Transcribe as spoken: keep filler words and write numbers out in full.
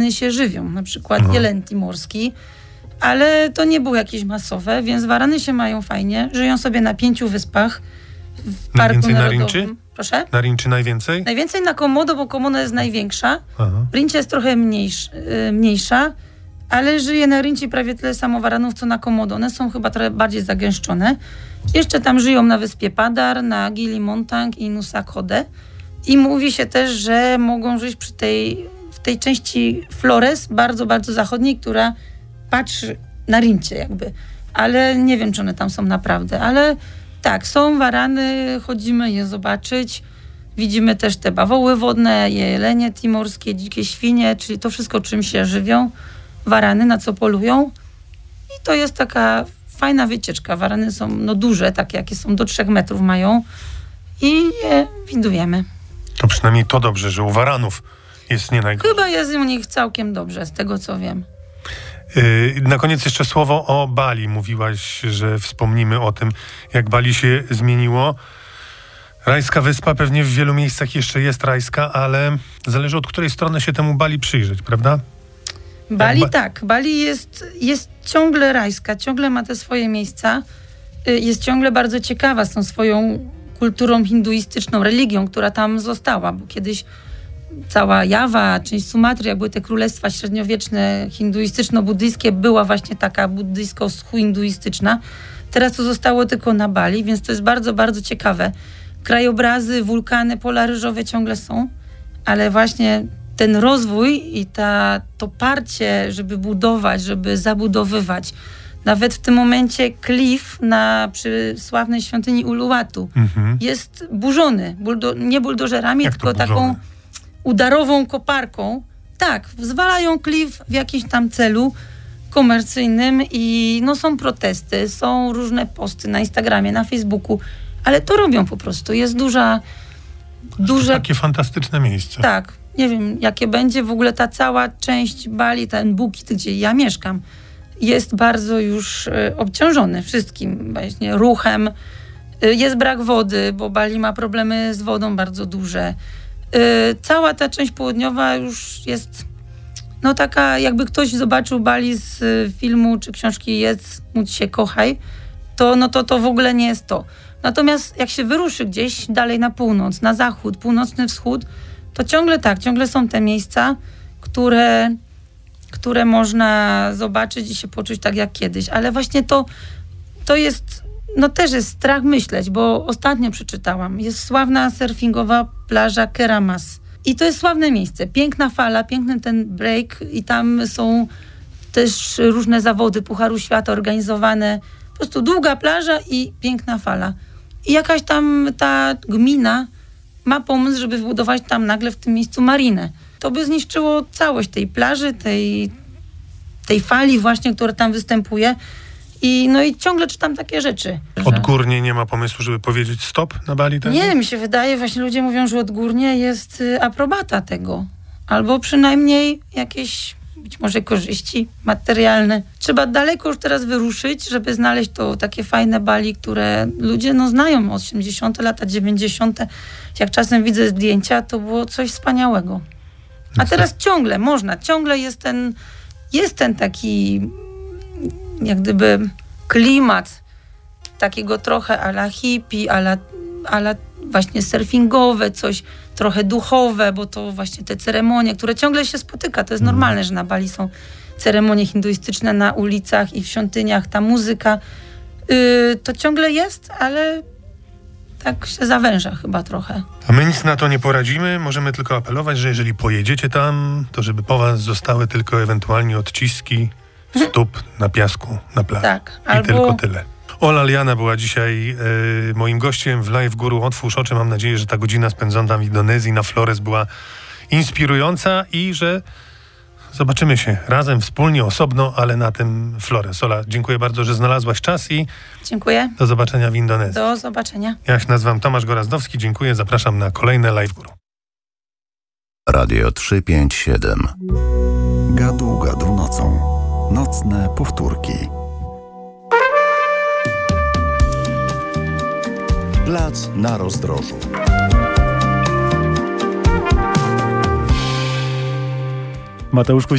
warany się żywią, na przykład Mhm. jeleń timorski, ale to nie było jakieś masowe, więc warany się mają fajnie, żyją sobie na pięciu wyspach w Parku Najwięcej na Narodowym. Rinczy? Proszę? Na Rinczy najwięcej? Najwięcej na Komodo, bo Komodo jest największa. Aha. Rincie jest trochę mniejsz, y, mniejsza, ale żyje na Rinci prawie tyle samo waranów, co na Komodo. One są chyba trochę bardziej zagęszczone. Jeszcze tam żyją na wyspie Padar, na Gili Montang i Nusa Kode. I mówi się też, że mogą żyć przy tej, w tej części Flores, bardzo, bardzo zachodniej, która patrzy na Rincie jakby. Ale nie wiem, czy one tam są naprawdę. Ale tak, są warany, chodzimy je zobaczyć. Widzimy też te bawoły wodne, jelenie timorskie, dzikie świnie, czyli to wszystko, czym się żywią. Warany, na co polują. I to jest taka fajna wycieczka. Warany są no, duże, takie jakie są, do trzech metrów mają. I je widujemy. To przynajmniej to dobrze, że u waranów jest nie najgorzej. Chyba jest u nich całkiem dobrze, z tego co wiem. Yy, na koniec jeszcze słowo o Bali. Mówiłaś, że wspomnimy o tym, jak Bali się zmieniło. Rajska wyspa pewnie w wielu miejscach jeszcze jest rajska, ale zależy od której strony się temu Bali przyjrzeć, prawda? Bali ba- tak, Bali jest, jest ciągle rajska, ciągle ma te swoje miejsca. Y, Jest ciągle bardzo ciekawa z tą swoją kulturą hinduistyczną, religią, która tam została, bo kiedyś cała Jawa, część Sumatry, jak były te królestwa średniowieczne, hinduistyczno-buddyjskie, była właśnie taka buddyjsko-hinduistyczna. Teraz to zostało tylko na Bali, więc to jest bardzo, bardzo ciekawe. Krajobrazy, wulkany, pola ryżowe ciągle są, ale właśnie ten rozwój i ta, to parcie, żeby budować, żeby zabudowywać. Nawet w tym momencie klif na, przy sławnej świątyni Uluwatu Mhm. jest burzony. Buldo, nie buldożerami, Jak to tylko taką burzony? udarową koparką. Tak, zwalają klif w jakimś tam celu komercyjnym i no, są protesty, są różne posty na Instagramie, na Facebooku, ale to robią po prostu. Jest duża, duże... Takie fantastyczne miejsce. Tak, nie wiem jakie będzie. W ogóle ta cała część Bali, ten Bukit, gdzie ja mieszkam, jest bardzo już y, obciążony wszystkim, właśnie ruchem. Y, jest brak wody, bo Bali ma problemy z wodą bardzo duże. Y, cała ta część południowa już jest no taka, jakby ktoś zobaczył Bali z y, filmu czy książki Jedz, módl się, kochaj, to no to to w ogóle nie jest to. Natomiast jak się wyruszy gdzieś dalej na północ, na zachód, północny wschód, to ciągle tak, ciągle są te miejsca, które, które można zobaczyć i się poczuć tak jak kiedyś. Ale właśnie to, to jest, no też jest strach myśleć, bo ostatnio przeczytałam, jest sławna surfingowa plaża Keramas. I to jest sławne miejsce. Piękna fala, piękny ten break i tam są też różne zawody Pucharu Świata organizowane. Po prostu długa plaża i piękna fala. I jakaś tam ta gmina ma pomysł, żeby zbudować tam nagle w tym miejscu marinę. To by zniszczyło całość tej plaży, tej, tej fali właśnie, która tam występuje. I no i ciągle czytam takie rzeczy. że- Odgórnie nie ma pomysłu, żeby powiedzieć stop na Bali? Tak? Nie, mi się wydaje, właśnie ludzie mówią, że odgórnie jest y, aprobata tego. Albo przynajmniej jakieś być może korzyści materialne. Trzeba daleko już teraz wyruszyć, żeby znaleźć to takie fajne Bali, które ludzie no znają, osiemdziesiąte lata, dziewięćdziesiąte. Jak czasem widzę zdjęcia, to było coś wspaniałego. A teraz ciągle można, ciągle jest ten, jest ten taki jak gdyby klimat takiego trochę a la hippie, a la, a la właśnie surfingowe, coś trochę duchowe, bo to właśnie te ceremonie, które ciągle się spotyka. To jest normalne, że na Bali są ceremonie hinduistyczne na ulicach i w świątyniach, ta muzyka. Yy, to ciągle jest, ale tak się zawęża chyba trochę. A my nic na to nie poradzimy. Możemy tylko apelować, że jeżeli pojedziecie tam, to żeby po was zostały tylko ewentualnie odciski stóp na piasku, na plaży. Tak, I albo- tylko tyle. Ola Liana była dzisiaj e, moim gościem w Live Guru. Otwórz oczy. Mam nadzieję, że ta godzina spędzona w Indonezji na Flores była inspirująca i że zobaczymy się razem, wspólnie, osobno, ale na tym Flores. Ola, dziękuję bardzo, że znalazłaś czas i Dziękuję. do zobaczenia w Indonezji. Do zobaczenia. Ja się nazywam Tomasz Gorazdowski. Dziękuję. Zapraszam na kolejne Live Guru. Radio trzysta pięćdziesiąt siedem. Gadu, gadu nocą. Nocne powtórki. Plac na rozdrożu. Mateusz